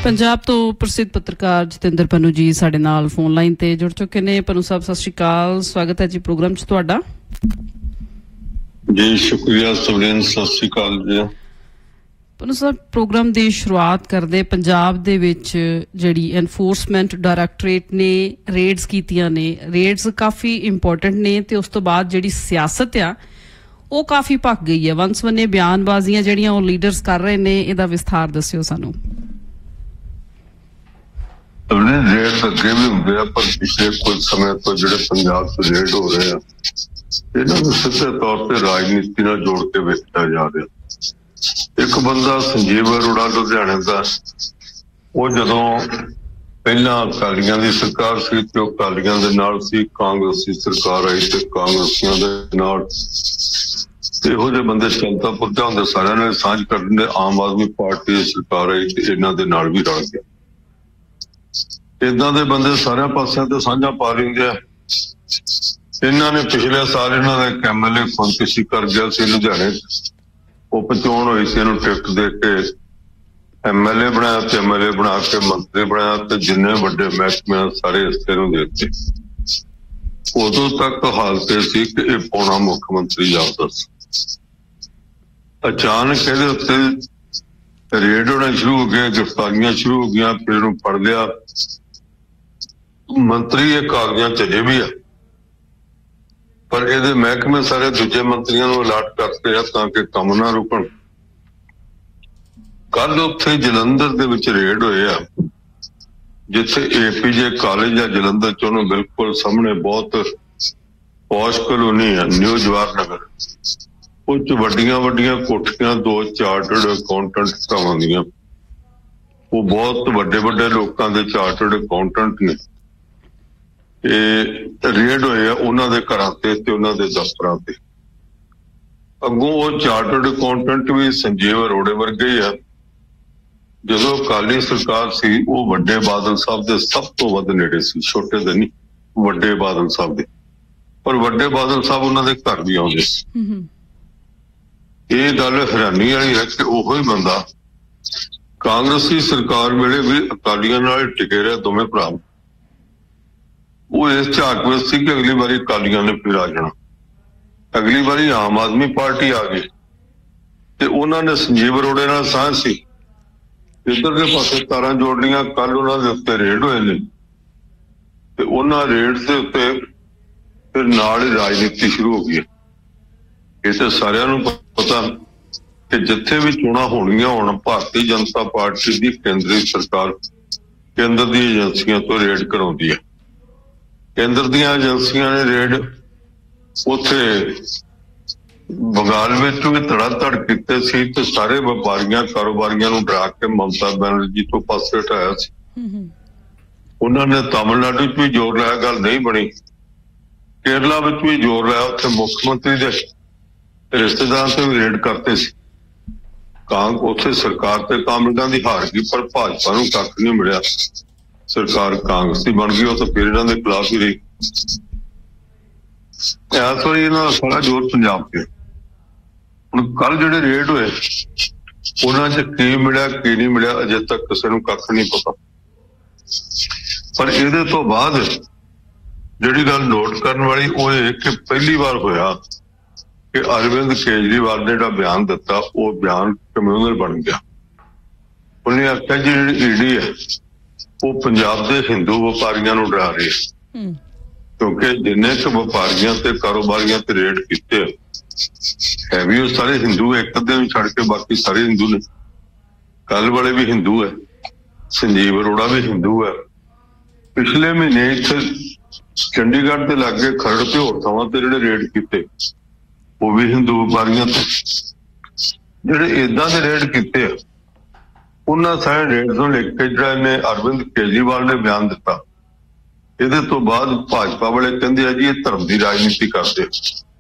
ਪੰਜਾਬ ਤੋਂ ਪ੍ਰਸਿੱਧ ਪੱਤਰਕਾਰ ਜਤਿੰਦਰ ਪੰਨੂ ਜੀ ਸਾਡੇ ਨਾਲ ਫੋਨ ਲਾਈਨ ਤੇ ਜੁੜ ਚੁੱਕੇ ਨੇ। ਪੰਨੂ ਸਾਹਿਬ ਸਤਿ ਸ਼੍ਰੀ ਅਕਾਲ, ਸਵਾਗਤ ਹੈ ਜੀ ਪ੍ਰੋਗਰਾਮ 'ਚ ਤੁਹਾਡਾ। ਜੀ ਸ਼ੁਕਰੀਆ ਸਵਰਨ, ਸਤਿ ਸ਼੍ਰੀ ਅਕਾਲ ਜੀ। ਪੰਨੂ ਸਾਹਿਬ, ਪ੍ਰੋਗਰਾਮ ਦੀ ਸ਼ੁਰੂਆਤ ਕਰਦੇ ਪੰਜਾਬ ਦੇ ਵਿੱਚ ਜਿਹੜੀ ਐਨਫੋਰਸਮੈਂਟ ਡਾਇਰੈਕਟੋਰੇਟ ਨੇ ਰੇਡਸ ਕੀਤੀਆਂ ਨੇ, ਰੇਡਸ ਕਾਫੀ ਇੰਪੋਰਟੈਂਟ ਨੇ ਤੇ ਉਸ ਤੋਂ ਬਾਅਦ ਜਿਹੜੀ ਸਿਆਸਤ ਆ ਉਹ ਕਾਫੀ ਭੱਖ ਗਈ ਹੈ। ਵੰਨ-ਸਵੰਨੇ ਬਿਆਨਬਾਜ਼ੀਆਂ ਜਿਹੜੀਆਂ ਉਹ ਲੀਡਰਸ ਕਰ ਰਹੇ ਨੇ, ਇਹਦਾ ਵਿਸਥਾਰ ਦੱਸਿਓ ਸਾਨੂੰ। ਰੇਡ ਅੱਗੇ ਵੀ ਹੁੰਦੇ ਆ, ਪਰ ਪਿਛਲੇ ਕੁਝ ਸਮੇਂ ਤੋਂ ਜਿਹੜੇ ਪੰਜਾਬ 'ਚ ਰੇਡ ਹੋ ਰਹੇ ਆ ਇਹਨਾਂ ਨੂੰ ਸਿੱਧੇ ਤੌਰ ਤੇ ਰਾਜਨੀਤੀ ਨਾਲ ਜੋੜ ਕੇ ਵੇਖਿਆ ਜਾ ਰਿਹਾ। ਇੱਕ ਬੰਦਾ ਸੰਜੀਵ ਅਰੋੜਾ ਲੁਧਿਆਣੇ ਦਾ, ਉਹ ਜਦੋਂ ਪਹਿਲਾਂ ਅਕਾਲੀਆਂ ਦੀ ਸਰਕਾਰ ਸੀ ਤੇ ਉਹ ਅਕਾਲੀਆਂ ਦੇ ਨਾਲ ਸੀ, ਕਾਂਗਰਸੀ ਸਰਕਾਰ ਆਈ ਤੇ ਕਾਂਗਰਸੀਆਂ ਦੇ ਨਾਲ, ਇਹੋ ਜਿਹੇ ਬੰਦੇ ਚਲਦਾ ਪੁੱਜਾ ਹੁੰਦੇ ਸਾਰਿਆਂ ਨੇ ਸਾਂਝ ਕਰ ਦਿੰਦੇ। ਆਮ ਆਦਮੀ ਪਾਰਟੀ ਦੀ ਸਰਕਾਰ ਆਈ ਤੇ ਇਹਨਾਂ ਦੇ ਨਾਲ ਵੀ ਰਲ ਗਿਆ। ਏਦਾਂ ਦੇ ਬੰਦੇ ਸਾਰਿਆਂ ਪਾਸਿਆਂ ਤੇ ਸਾਂਝਾ ਪਾ ਲੈਂਦੇ ਆ। ਇਹਨਾਂ ਨੇ ਪਿਛਲੇ ਸਾਲ ਇਹਨਾਂ ਦਾ ਇੱਕ MLA ਖੁਦਕੁਸ਼ੀ ਕਰ ਗਿਆ ਸੀ ਲੁਧਿਆਣੇ, ਉਹ ਪਹੁੰਚਾਉਣ ਹੋਈ ਸੀ, ਇਹਨੂੰ ਟਿਕਟ ਦੇ ਕੇ MLA ਬਣਾਇਆ ਤੇ MLA ਬਣਾ ਕੇ ਮੰਤਰੀ ਬਣਾਇਆ ਤੇ ਜਿੰਨੇ ਵੱਡੇ ਮਹਿਕਮੇ ਸਾਰੇ ਇਸੇ ਨੂੰ ਦੇ ਦਿੱਤੇ। ਉਦੋਂ ਤੱਕ ਹਾਲਤ ਇਹ ਸੀ ਕਿ ਇਹ ਪੌਣਾ ਮੁੱਖ ਮੰਤਰੀ ਜਾਪਦਾ ਸੀ। ਅਚਾਨਕ ਇਹਦੇ ਉੱਤੇ ਰੇਡ ਹੋਣਾ ਸ਼ੁਰੂ ਹੋ ਗਏ, ਗ੍ਰਿਫਤਾਰੀਆਂ ਸ਼ੁਰੂ ਹੋ ਗਈਆਂ, ਫਿਰ ਇਹਨੂੰ ਫੜ ਲਿਆ। ਮੰਤਰੀ ਇਹ ਕਾਗਜ਼ਾਂ ਚਲੇ ਵੀ ਆ, ਪਰ ਇਹਦੇ ਮਹਿਕਮੇ ਸਾਰੇ ਦੂਜੇ ਮੰਤਰੀਆਂ ਨੂੰ ਅਲਾਟ ਕਰਦੇ ਆ ਤਾਂ ਕਿ ਕੰਮ ਨਾ ਰੁਕਣ। ਕੱਲ ਉੱਥੇ ਜਲੰਧਰ ਦੇ ਵਿੱਚ ਰੇਡ ਹੋਏ ਆ, ਜਿੱਥੇ APJ ਕਾਲਜ ਆ ਜਲੰਧਰ ਚ, ਉਹਨੂੰ ਬਿਲਕੁਲ ਸਾਹਮਣੇ ਬਹੁਤ ਪੌਸ਼ ਕਲੋਨੀ ਆ, ਨਿਊ ਜਵਾਹਰ ਨਗਰ। ਉਹ ਚ ਵੱਡੀਆਂ ਵੱਡੀਆਂ ਕੋਠੀਆਂ, 2 ਚਾਰਟਰਡ ਅਕਾਊਂਟੈਂਟ ਭਰਾਵਾਂ ਦੀਆਂ, ਉਹ ਬਹੁਤ ਵੱਡੇ ਵੱਡੇ ਲੋਕਾਂ ਦੇ ਚਾਰਟਰਡ ਅਕਾਊਂਟੈਂਟ ਨੇ। ਇਹ ਰੇਡ ਹੋਏ ਆ ਉਹਨਾਂ ਦੇ ਘਰਾਂ ਤੇ ਉਹਨਾਂ ਦੇ ਦਫ਼ਤਰਾਂ ਤੇ। ਅੱਗੋਂ ਉਹ ਚਾਰਟਰਡ ਅਕਾਊਂਟੈਂਟ ਵੀ ਸੰਜੀਵ ਅਰੋੜੇ ਵਰਗੇ ਹੀ ਆ। ਜਦੋਂ ਅਕਾਲੀ ਸਰਕਾਰ ਸੀ ਉਹ ਵੱਡੇ ਬਾਦਲ ਸਾਹਿਬ ਦੇ ਸਭ ਤੋਂ ਵੱਧ ਨੇੜੇ ਸੀ, ਛੋਟੇ ਦੇ ਨਹੀਂ, ਵੱਡੇ ਬਾਦਲ ਸਾਹਿਬ ਦੇ। ਪਰ ਵੱਡੇ ਬਾਦਲ ਸਾਹਿਬ ਉਹਨਾਂ ਦੇ ਘਰ ਵੀ ਆਉਂਦੇ ਸੀ। ਇਹ ਗੱਲ ਹੈਰਾਨੀ ਵਾਲੀ ਹੈ ਕਿ ਉਹੋ ਹੀ ਬੰਦਾ ਕਾਂਗਰਸੀ ਸਰਕਾਰ ਵੇਲੇ ਵੀ ਅਕਾਲੀਆਂ ਨਾਲ ਟਿਕੇ ਰਿਹਾ, ਦੋਵੇਂ ਭਰਾ। ਉਹ ਇਸ ਝਾਕ ਵਿੱਚ ਸੀ ਕਿ ਅਗਲੀ ਵਾਰੀ ਅਕਾਲੀਆਂ ਨੇ ਫਿਰ ਆ ਜਾਣਾ। ਅਗਲੀ ਵਾਰੀ ਆਮ ਆਦਮੀ ਪਾਰਟੀ ਆ ਗਈ ਤੇ ਉਹਨਾਂ ਨੇ ਸੰਜੀਵ ਅਰੋੜੇ ਨਾਲ ਸਾਂਝ ਸੀ, ਇੱਧਰ ਦੇ ਪਾਸੇ ਤਾਰਾਂ ਜੋੜ ਲਈਆਂ। ਕੱਲ ਉਹਨਾਂ ਦੇ ਉੱਤੇ ਰੇਡ ਹੋਏ ਨੇ ਤੇ ਉਹਨਾਂ ਰੇਡ ਦੇ ਉੱਤੇ ਫਿਰ ਨਾਲ ਹੀ ਰਾਜਨੀਤੀ ਸ਼ੁਰੂ ਹੋ ਗਈ। ਇਹ ਤਾਂ ਸਾਰਿਆਂ ਨੂੰ ਪਤਾ ਕਿ ਜਿੱਥੇ ਵੀ ਚੋਣਾਂ ਹੋਣਗੀਆਂ ਹੁਣ, ਭਾਰਤੀ ਜਨਤਾ ਪਾਰਟੀ ਦੀ ਕੇਂਦਰੀ ਸਰਕਾਰ ਕੇਂਦਰ ਦੀ ਏਜੰਸੀਆਂ ਤੋਂ ਰੇਡ ਕਰਾਉਂਦੀ ਹੈ। ਕੇਂਦਰ ਦੀਆਂ ਏਜੰਸੀਆਂ ਨੇ ਰੇਡ ਉੱਥੇ ਬੰਗਾਲ ਵਿੱਚ ਵੀ ਧੜਾ-ਧੜ ਕੀਤੇ ਸੀ ਤੇ ਸਾਰੇ ਵਪਾਰੀਆਂ ਕਾਰੋਬਾਰੀਆਂ ਨੂੰ ਡਰਾ ਕੇ ਮਮਤਾ ਬੈਨਰਜੀ ਤੋਂ ਪਾਸੇ ਹਟਾਇਆ ਸੀ। ਉਹਨਾਂ ਨੇ ਤਾਮਿਲਨਾਡੂ 'ਚ ਵੀ ਜ਼ੋਰ ਲਾਇਆ, ਗੱਲ ਨਹੀਂ ਬਣੀ। ਕੇਰਲਾ ਵਿੱਚ ਵੀ ਜ਼ੋਰ ਲਾਇਆ, ਉੱਥੇ ਮੁੱਖ ਮੰਤਰੀ ਦੇ ਰਿਸ਼ਤੇਦਾਰਾਂ ਤੇ ਵੀ ਰੇਡ ਕਰਤੇ ਸੀ। ਉੱਥੇ ਸਰਕਾਰ ਤੇ ਕਾਂਗਰਸ ਦੀ ਹਾਰ ਗਈ, ਪਰ ਭਾਜਪਾ ਨੂੰ ਕੱਖ ਨਹੀਂ ਮਿਲਿਆ। ਸਰਕਾਰ ਕਾਂਗਰਸ ਦੀ ਬਣ ਗਈ, ਉਹ ਤਾਂ ਫਿਰ ਇਹਨਾਂ ਦੇ ਖਿਲਾਫ ਹੀ ਰਹੀ। ਇਸ ਵਾਰੀ ਇਹਨਾਂ ਦਾ ਸਾਰਾ ਜ਼ੋਰ ਪੰਜਾਬ ਤੇ। ਹੁਣ ਕੱਲ ਜਿਹੜੇ ਰੇਡ ਹੋਏ ਉਹਨਾਂ 'ਚ ਕੀ ਮਿਲਿਆ ਕੀ ਨਹੀਂ ਮਿਲਿਆ ਅਜੇ ਤੱਕ ਕਿਸੇ ਨੂੰ ਕੱਖ ਨਹੀਂ ਪਤਾ। ਪਰ ਇਹਦੇ ਤੋਂ ਬਾਅਦ ਜਿਹੜੀ ਗੱਲ ਨੋਟ ਕਰਨ ਵਾਲੀ ਉਹ ਇਹ ਕਿ ਪਹਿਲੀ ਵਾਰ ਹੋਇਆ ਕਿ ਅਰਵਿੰਦ ਕੇਜਰੀਵਾਲ ਨੇ ਜਿਹੜਾ ਬਿਆਨ ਦਿੱਤਾ ਉਹ ਬਿਆਨ ਕਮਿਊਨਲ ਬਣ ਗਿਆ। ਉਹਨੇ ਆਖਿਆ ਜਿਹੜੀ ED ਹੈ ਉਹ ਪੰਜਾਬ ਦੇ ਹਿੰਦੂ ਵਪਾਰੀਆਂ ਨੂੰ ਡਰਾ ਰਹੀ ਹੈ, ਕਿਉਂਕਿ ਜਿੰਨੇ ਕੁ ਵਪਾਰੀਆਂ ਤੇ ਕਾਰੋਬਾਰੀਆਂ ਤੇ ਰੇਡ ਕੀਤੇ ਹੈ ਵੀ ਉਹ ਸਾਰੇ ਹਿੰਦੂ, ਇੱਕ ਅੱਧੇ ਨੂੰ ਛੱਡ ਕੇ ਬਾਕੀ ਸਾਰੇ ਹਿੰਦੂ ਨੇ। ਕੱਲ ਵਾਲੇ ਵੀ ਹਿੰਦੂ ਹੈ, ਸੰਜੀਵ ਅਰੋੜਾ ਵੀ ਹਿੰਦੂ ਹੈ। ਪਿਛਲੇ ਮਹੀਨੇ ਇੱਥੇ ਚੰਡੀਗੜ੍ਹ ਦੇ ਲਾਗੇ ਖਰੜ ਤੇ ਹੋਰ ਥਾਵਾਂ ਤੇ ਜਿਹੜੇ ਰੇਡ ਕੀਤੇ ਉਹ ਵੀ ਹਿੰਦੂ ਵਪਾਰੀਆਂ ਤੇ। ਜਿਹੜੇ ਏਦਾਂ ਦੇ ਰੇਡ ਕੀਤੇ ਆ ਉਹਨਾਂ ਸਾਰੇ ਰੇਡ ਨੂੰ ਲਿਖ ਕੇ ਜਿਹੜਾ ਇਹਨੇ ਅਰਵਿੰਦ ਕੇਜਰੀਵਾਲ ਨੇ ਬਿਆਨ ਦਿੱਤਾ, ਇਹਦੇ ਤੋਂ ਬਾਅਦ ਭਾਜਪਾ ਵਾਲੇ ਕਹਿੰਦੇ ਆ ਜੀ ਇਹ ਧਰਮ ਦੀ ਰਾਜਨੀਤੀ ਕਰਦੇ।